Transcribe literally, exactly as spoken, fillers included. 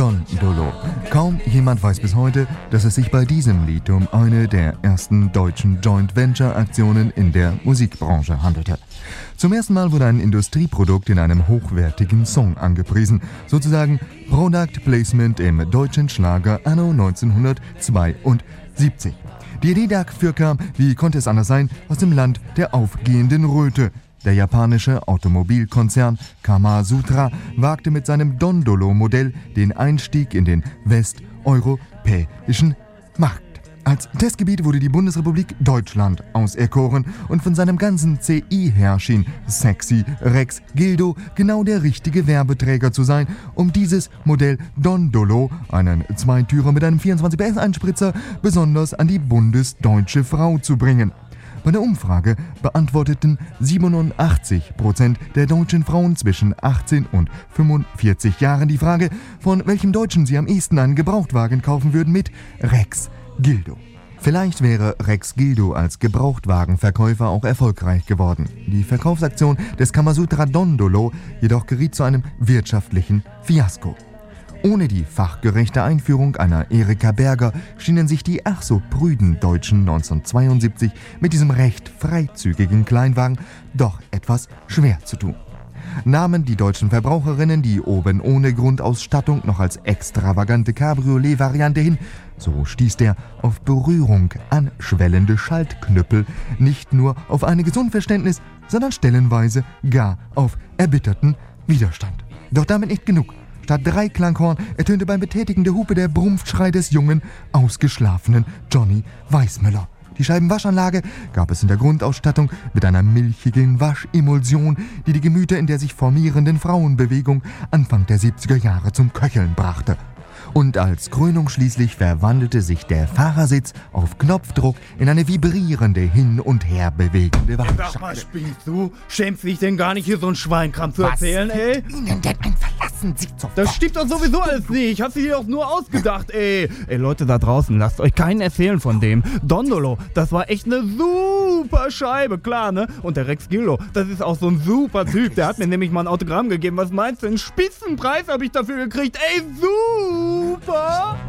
Dondolo. Kaum jemand weiß bis heute, dass es sich bei diesem Lied um eine der ersten deutschen Joint-Venture-Aktionen in der Musikbranche handelte. Zum ersten Mal wurde ein Industrieprodukt in einem hochwertigen Song angepriesen, sozusagen Product Placement im deutschen Schlager anno neunzehnhundertzweiundsiebzig. Die Idee dafür kam, wie konnte es anders sein, aus dem Land der aufgehenden Röte. Der japanische Automobilkonzern Kamasutra wagte mit seinem Dondolo-Modell den Einstieg in den westeuropäischen Markt. Als Testgebiet wurde die Bundesrepublik Deutschland auserkoren und von seinem ganzen C I her schien Sexy Rex Gildo genau der richtige Werbeträger zu sein, um dieses Modell Dondolo, einen Zweitürer mit einem vierundzwanzig P S Einspritzer, besonders an die bundesdeutsche Frau zu bringen. Bei der Umfrage beantworteten siebenundachtzig Prozent der deutschen Frauen zwischen achtzehn und fünfundvierzig Jahren die Frage, von welchem Deutschen sie am ehesten einen Gebrauchtwagen kaufen würden, mit Rex Gildo. Vielleicht wäre Rex Gildo als Gebrauchtwagenverkäufer auch erfolgreich geworden. Die Verkaufsaktion des Kamasutra Dondolo jedoch geriet zu einem wirtschaftlichen Fiasko. Ohne die fachgerechte Einführung einer Erika Berger schienen sich die ach so prüden Deutschen neunzehnhundertzweiundsiebzig mit diesem recht freizügigen Kleinwagen doch etwas schwer zu tun. Nahmen die deutschen Verbraucherinnen die oben ohne Grundausstattung noch als extravagante Cabriolet-Variante hin, so stieß der auf Berührung anschwellende Schaltknüppel nicht nur auf einiges Unverständnis, sondern stellenweise gar auf erbitterten Widerstand. Doch damit nicht genug. Statt drei Klanghorn ertönte beim Betätigen der Hupe der Brumpfschrei des jungen, ausgeschlafenen Johnny Weissmüller. Die Scheibenwaschanlage gab es in der Grundausstattung mit einer milchigen Waschemulsion, die die Gemüter in der sich formierenden Frauenbewegung Anfang der siebziger Jahre zum Köcheln brachte. Und als Krönung schließlich verwandelte sich der Fahrersitz auf Knopfdruck in eine vibrierende, hin und her bewegende Waschscheibe. Sag mal, spinnst du? Schämst dich denn gar nicht, hier so einen Schweinkram zu Was erzählen, ey? Ihnen denn ein Verlassen Sie sofort? Das stimmt doch sowieso alles nicht. Hast du dir doch nur ausgedacht, ey. Ey, Leute da draußen, lasst euch keinen erzählen von dem. Dondolo, das war echt eine super Scheibe, klar, ne? Und der Rex Gildo, das ist auch so ein super Typ. Der hat mir nämlich mal ein Autogramm gegeben. Was meinst du? Einen Spitzenpreis habe ich dafür gekriegt. Ey, super!